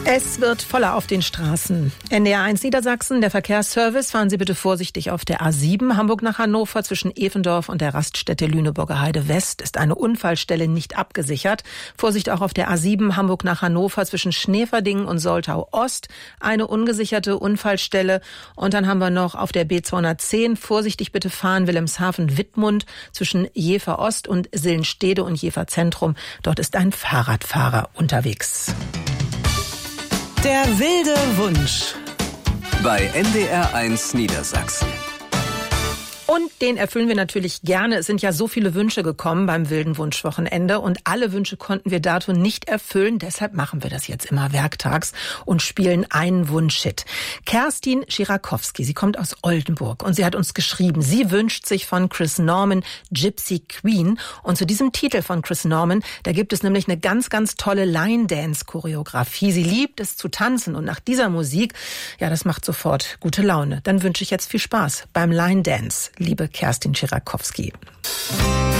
Es wird voller auf den Straßen. NDR1 Niedersachsen, der Verkehrsservice. Fahren Sie bitte vorsichtig auf der A7 Hamburg nach Hannover. Zwischen Evendorf und der Raststätte Lüneburger Heide West ist eine Unfallstelle nicht abgesichert. Vorsicht auch auf der A7 Hamburg nach Hannover zwischen Schneverdingen und Soltau Ost. Eine ungesicherte Unfallstelle. Und dann haben wir noch auf der B210 vorsichtig bitte fahren Wilhelmshaven-Wittmund zwischen Jever Ost und Sillenstede und Jever Zentrum. Dort ist ein Fahrradfahrer unterwegs. Der wilde Wunsch bei NDR1 Niedersachsen. Und den erfüllen wir natürlich gerne. Es sind ja so viele Wünsche gekommen beim wilden Wunschwochenende und alle Wünsche konnten wir dato nicht erfüllen. Deshalb machen wir das jetzt immer werktags und spielen einen Wunschhit. Kerstin Schirakowski, sie kommt aus Oldenburg und sie hat uns geschrieben, sie wünscht sich von Chris Norman Gypsy Queen. Und zu diesem Titel von Chris Norman, da gibt es nämlich eine ganz, ganz tolle Line-Dance-Choreografie. Sie liebt es zu tanzen und nach dieser Musik, ja, das macht sofort gute Laune. Dann wünsche ich jetzt viel Spaß beim Line-Dance. Liebe Kerstin Schirakowski.